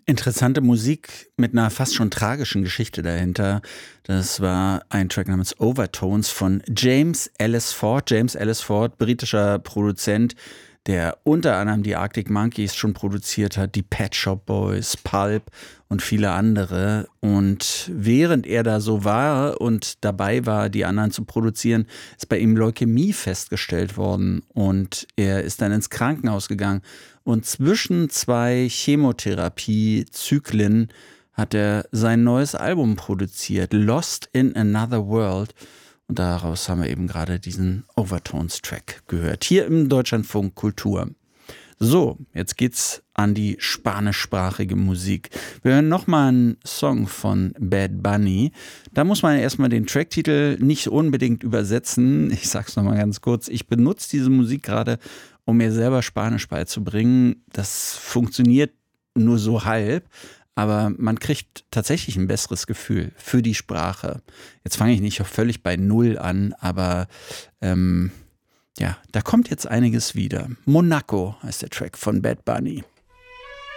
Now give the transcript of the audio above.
Interessante Musik mit einer fast schon tragischen Geschichte dahinter. Das war ein Track namens Overtones von James Ellis Ford. James Ellis Ford, britischer Produzent, der unter anderem die Arctic Monkeys schon produziert hat, die Pet Shop Boys, Pulp und viele andere. Und während er da so war und dabei war, die anderen zu produzieren, ist bei ihm Leukämie festgestellt worden. Und er ist dann ins Krankenhaus gegangen. Und zwischen zwei Chemotherapiezyklen hat er sein neues Album produziert, Lost in Another World. Und daraus haben wir eben gerade diesen Overtones-Track gehört. Hier im Deutschlandfunk Kultur. So, jetzt geht's an die spanischsprachige Musik. Wir hören nochmal einen Song von Bad Bunny. Da muss man erstmal den Tracktitel nicht unbedingt übersetzen. Ich sag's nochmal ganz kurz. Ich benutze diese Musik gerade, um mir selber Spanisch beizubringen. Das funktioniert nur so halb. Aber man kriegt tatsächlich ein besseres Gefühl für die Sprache. Jetzt fange ich nicht völlig bei Null an, aber ja, da kommt jetzt einiges wieder. Monaco heißt der Track von Bad Bunny.